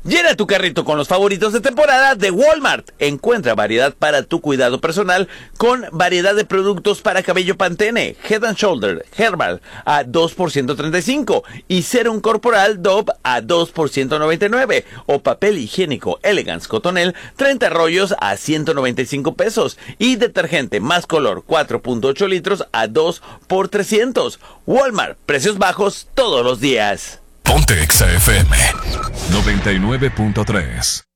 Llena tu carrito con los favoritos de temporada de Walmart. Encuentra variedad para tu cuidado personal con variedad de productos para cabello Pantene, Head and Shoulder, Herbal a 2 por 135 y Serum Corporal Dove a 2 por 199 o papel higiénico Elegance Cotonel 30 rollos a 195 pesos y detergente más color 4.8 litros a 2 por 300. Walmart, precios bajos todos los días. Ponte Exa FM 99.3.